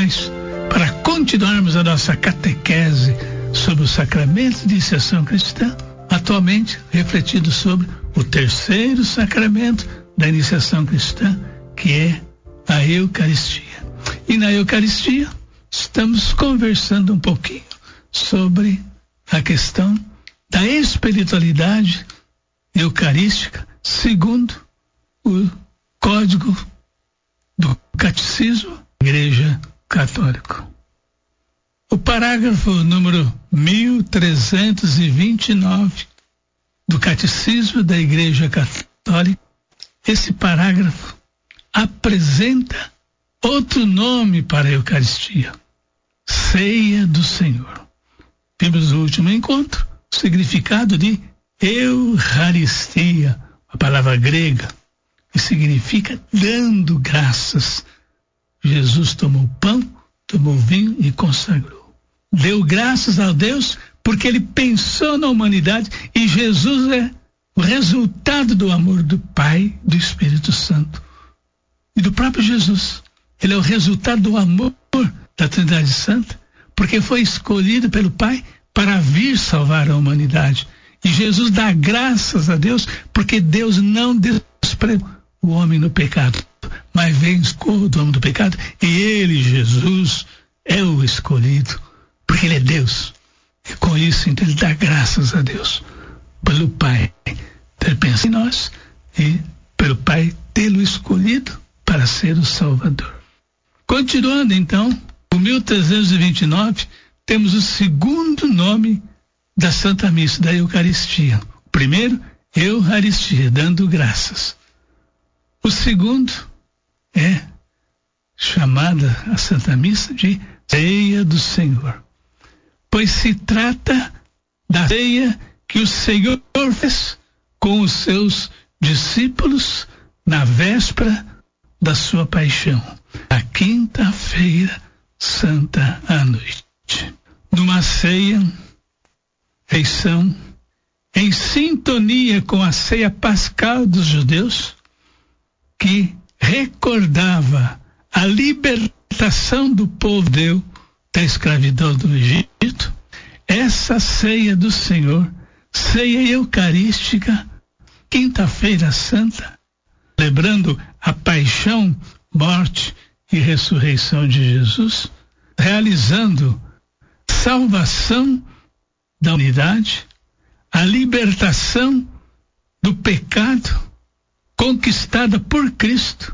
informações para continuarmos a nossa catequese sobre os sacramentos de iniciação cristã, atualmente refletindo sobre o terceiro sacramento da iniciação cristã, que é a Eucaristia. E na Eucaristia estamos conversando um pouquinho sobre a questão da espiritualidade eucarística segundo o Código do Catecismo da Igreja Católica. O parágrafo número 1329 do Catecismo da Igreja Católica, esse parágrafo apresenta outro nome para a Eucaristia: Ceia do Senhor. Vimos no último encontro o significado de Eucaristia, a palavra grega, que significa dando graças. Jesus tomou pão, tomou vinho e consagrou. Deu graças a Deus porque ele pensou na humanidade, e Jesus é o resultado do amor do Pai, do Espírito Santo e do próprio Jesus. Ele é o resultado do amor da Trindade Santa, porque foi escolhido pelo Pai para vir salvar a humanidade. E Jesus dá graças a Deus porque Deus não desprezou o homem no pecado, mas venceu o homem do pecado, e ele, Jesus, é o escolhido, porque ele é Deus. E com isso, então, ele dá graças a Deus pelo Pai ter pensado em nós e pelo Pai tê-lo escolhido para ser o Salvador. Continuando, então, o 1329, temos o segundo nome da Santa Missa, da Eucaristia. O primeiro, Eucaristia, dando graças. O segundo é chamada a Santa Missa de Ceia do Senhor, pois se trata da ceia que o Senhor fez com os seus discípulos na véspera da sua paixão, a quinta-feira santa à noite. Numa ceia, refeição, em sintonia com a ceia pascal dos judeus, que recordava a libertação do povo judeu da escravidão do Egito, essa ceia do Senhor, ceia eucarística, quinta-feira santa, lembrando a paixão, morte e ressurreição de Jesus, realizando salvação da humanidade, a libertação do pecado conquistada por Cristo,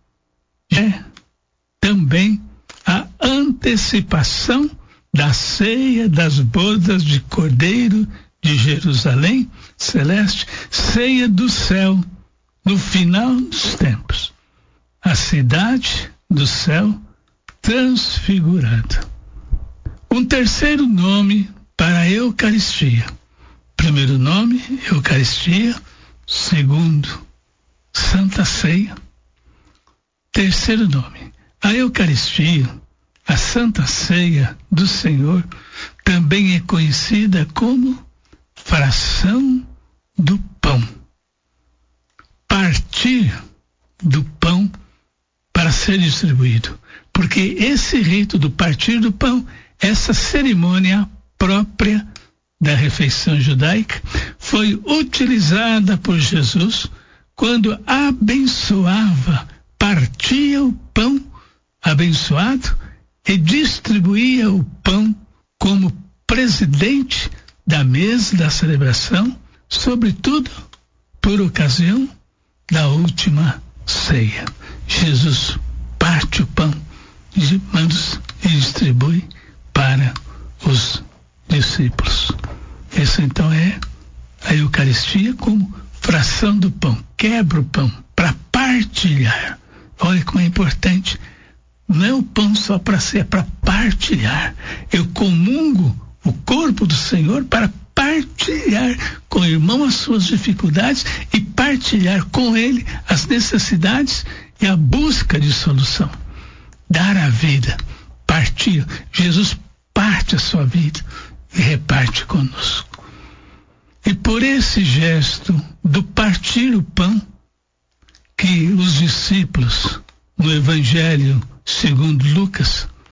é também a antecipação da ceia das bodas de Cordeiro de Jerusalém celeste, ceia do céu no final dos tempos, a cidade do céu transfigurada. Um terceiro nome para a Eucaristia. Primeiro nome, Eucaristia. Segundo, Santa Ceia. Terceiro nome, a Eucaristia, a Santa Ceia do Senhor, também é conhecida como fração do pão. Partir do pão para ser distribuído. Porque esse rito do partir do pão, essa cerimônia própria da refeição judaica, foi utilizada por Jesus quando abençoava, partia o pão abençoado e distribuía o pão como presidente da mesa da celebração, sobretudo por ocasião da última ceia. Jesus parte o pão e distribui para os discípulos. Essa então é a Eucaristia como fração do pão. Quebra o pão para partilhar. Olha como é importante. Não é o pão só para ser, é para partilhar. Eu comungo o corpo do Senhor para partilhar com o irmão as suas dificuldades e partilhar com ele as necessidades e a busca de solução. Dar a vida, partir. Jesus parte a sua vida e reparte conosco. E por esse gesto do partir o pão, que os discípulos, no Evangelho segundo Lucas,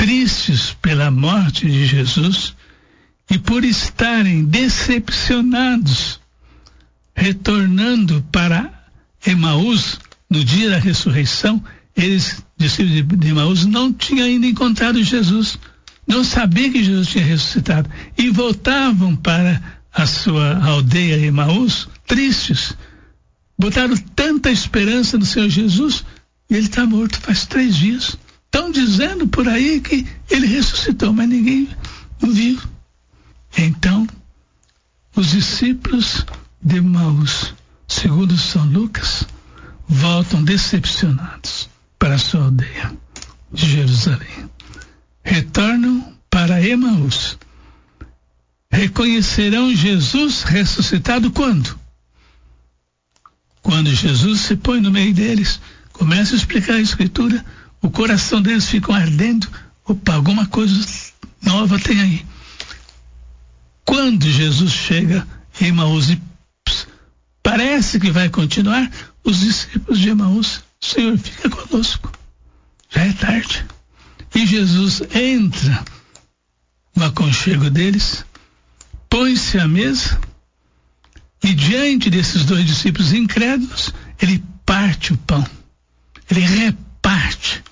tristes pela morte de Jesus e por estarem decepcionados, retornando para Emaús no dia da ressurreição. Eles, discípulos de Emaús, não tinham ainda encontrado Jesus, não sabiam que Jesus tinha ressuscitado e voltavam para a sua aldeia Emaús tristes. Botaram tanta esperança no Senhor Jesus e ele está morto faz 3 dias. Estão dizendo por aí que ele ressuscitou, mas ninguém o viu. Então, os discípulos de Emaús, segundo São Lucas, voltam decepcionados para a sua aldeia de Jerusalém. Retornam para Emaús. Reconhecerão Jesus ressuscitado quando? Quando Jesus se põe no meio deles, começa a explicar a Escritura, o coração deles fica ardendo. Opa, alguma coisa nova tem aí. Quando Jesus chega em Emaús e parece que vai continuar, os discípulos de Emaús, Senhor, fica conosco, já é tarde. E Jesus entra no aconchego deles, põe-se à mesa e diante desses 2 discípulos incrédulos, ele parte o pão, ele reparte.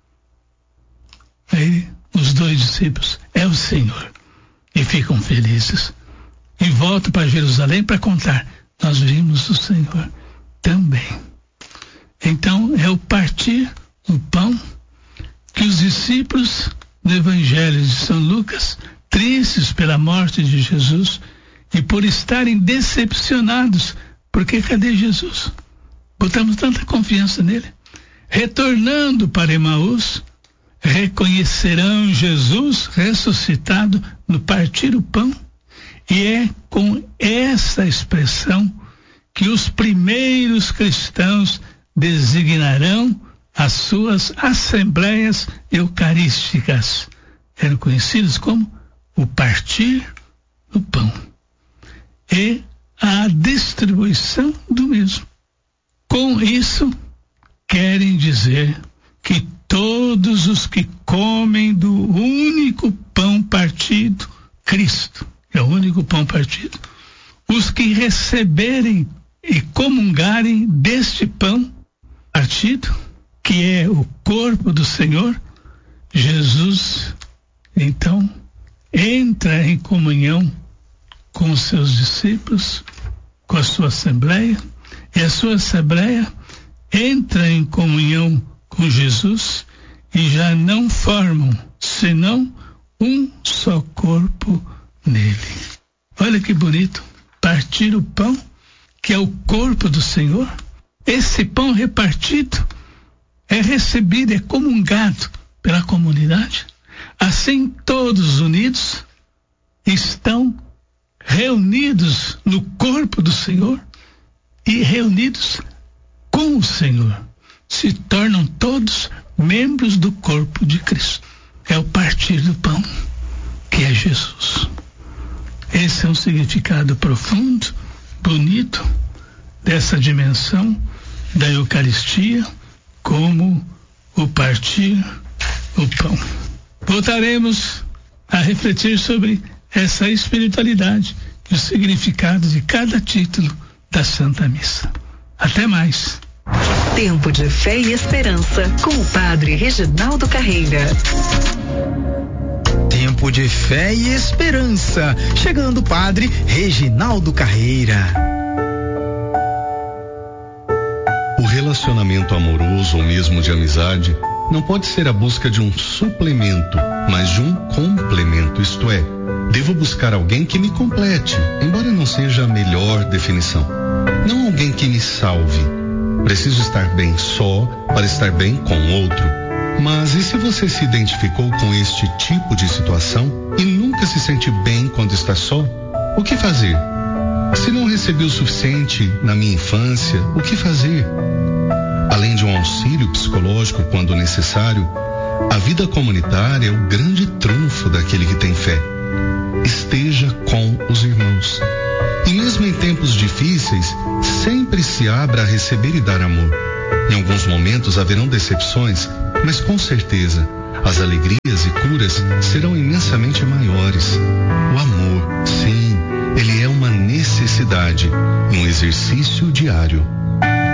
Aí os 2 discípulos, é o Senhor, e ficam felizes e voltam para Jerusalém para contar, nós vimos o Senhor também. Então é o partir o pão que os discípulos do Evangelho de São Lucas, tristes pela morte de Jesus e por estarem decepcionados, porque cadê Jesus? Botamos tanta confiança nele. Retornando para Emaús, reconhecerão Jesus ressuscitado no partir o pão, e é com essa expressão que os primeiros cristãos designarão as suas assembleias eucarísticas. Eram conhecidas como o partir do pão e a distribuição do mesmo. Com isso, querem dizer que todos os que comem do único pão partido, Cristo é o único pão partido, os que receberem e comungarem deste pão partido, que é o corpo do Senhor, Jesus, então, entra em comunhão com os seus discípulos, com a sua assembleia, e a sua assembleia entra em comunhão com Jesus e já não formam senão um só corpo nele. Olha que bonito, partir o pão, que é o corpo do Senhor. Esse pão repartido é recebido, é comungado pela comunidade. Assim todos unidos estão reunidos no corpo do Senhor e reunidos com o Senhor. Se tornam todos membros do corpo de Cristo. É o partir do pão, que é Jesus. Esse é um significado profundo, bonito, dessa dimensão da Eucaristia, como o partir o pão. Voltaremos a refletir sobre essa espiritualidade e o significado de cada título da Santa Missa. Até mais. Tempo de Fé e Esperança, com o Padre Reginaldo Carreira. Tempo de Fé e Esperança, chegando o Padre Reginaldo Carreira. O relacionamento amoroso ou mesmo de amizade não pode ser a busca de um suplemento, mas de um complemento, isto é, devo buscar alguém que me complete, embora não seja a melhor definição. Não alguém que me salve. Preciso estar bem só para estar bem com o outro. Mas e se você se identificou com este tipo de situação e nunca se sente bem quando está só? O que fazer? Se não recebi o suficiente na minha infância, o que fazer? Além de um auxílio psicológico quando necessário, a vida comunitária é o grande trunfo daquele que tem fé. Esteja com os irmãos. E mesmo em tempos difíceis, sempre se abra a receber e dar amor. Em alguns momentos haverão decepções, mas com certeza as alegrias e curas serão imensamente maiores. O amor, sim, ele é uma necessidade, um exercício diário.